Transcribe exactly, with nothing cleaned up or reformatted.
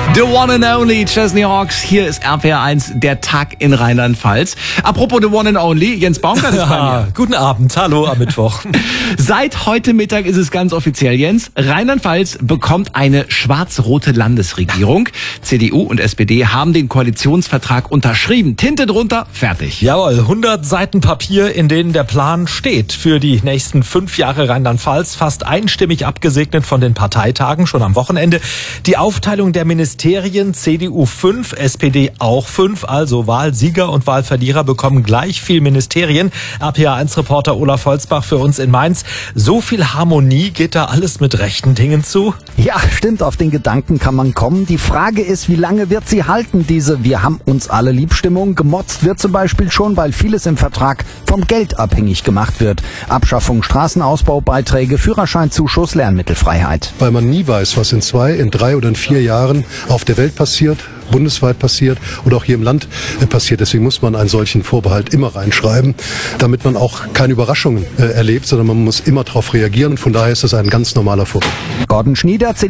The one and only Chesney Hawks. Hier ist R P R eins, der Tag in Rheinland-Pfalz. Apropos the one and only, Jens Baumgart ist bei mir. Guten Abend, hallo am Mittwoch. Seit heute Mittag ist es ganz offiziell, Jens. Rheinland-Pfalz bekommt eine schwarz-rote Landesregierung. C D U und S P D haben den Koalitionsvertrag unterschrieben. Tinte drunter, fertig. Jawohl, hundert Seiten Papier, in denen der Plan steht. Für die nächsten fünf Jahre Rheinland-Pfalz, fast einstimmig abgesegnet von den Parteitagen, schon am Wochenende. Die Aufteilung der Ministerien, C D U fünf, S P D auch fünf, also Wahlsieger und Wahlverlierer bekommen gleich viel Ministerien. R P R eins Reporter Olaf Holzbach für uns in Mainz. So viel Harmonie, geht da alles mit rechten Dingen zu? Ja, stimmt, auf den Gedanken kann man kommen. Die Frage ist, wie lange wird sie halten, diese Wir haben uns alle lieb Stimmung? Gemotzt wird zum Beispiel schon, weil vieles im Vertrag vom Geld abhängig gemacht wird. Abschaffung Straßenausbaubeiträge, Führerscheinzuschuss, Lernmittelfreiheit. Weil man nie weiß, was in zwei, in drei oder in vier Jahren auf der Welt passiert, bundesweit passiert oder auch hier im Land passiert. Deswegen muss man einen solchen Vorbehalt immer reinschreiben, damit man auch keine Überraschungen äh, erlebt, sondern man muss immer darauf reagieren. Und von daher ist das ein ganz normaler Vorbehalt. Gordon Schnieder,